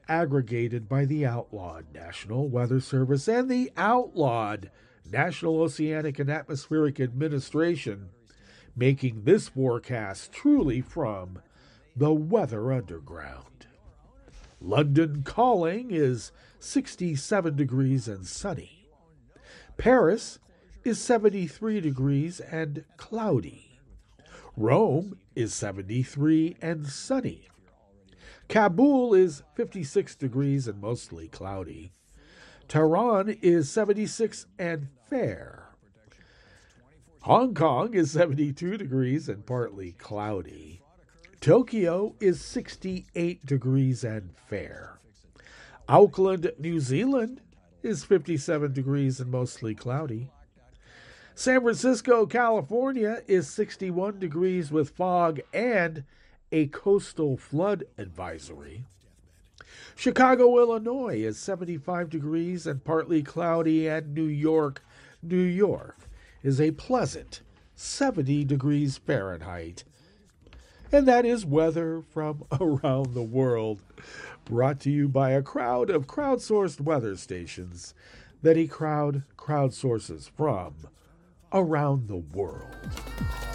aggregated by the outlawed National Weather Service and the outlawed National Oceanic and Atmospheric Administration, making this forecast truly from the Weather Underground. London Calling is 67 degrees and sunny. Paris is 73 degrees and cloudy. Rome is 73 and sunny. Kabul is 56 degrees and mostly cloudy. Tehran is 76 and fair. Hong Kong is 72 degrees and partly cloudy. Tokyo is 68 degrees and fair. Auckland, New Zealand is 57 degrees and mostly cloudy. San Francisco, California is 61 degrees with fog and a coastal flood advisory. Chicago, Illinois is 75 degrees and partly cloudy, and New York, New York is a pleasant 70 degrees Fahrenheit. And that is weather from around the world, brought to you by a crowd of crowdsourced weather stations that a crowd crowdsources from around the world.